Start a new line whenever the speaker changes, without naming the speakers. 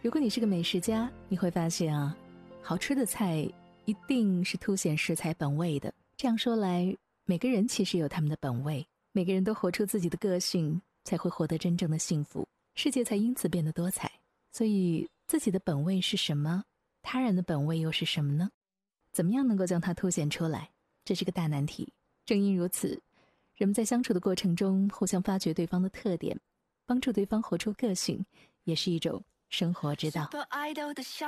如果你是个美食家，你会发现啊，好吃的菜一定是凸显食材本味的。这样说来，每个人其实有他们的本味，每个人都活出自己的个性，才会获得真正的幸福，世界才因此变得多彩。所以自己的本味是什么？他人的本味又是什么呢？怎么样能够将它凸显出来？这是个大难题。正因如此，人们在相处的过程中互相发掘对方的特点，帮助对方活出个性，也是一种生活之道。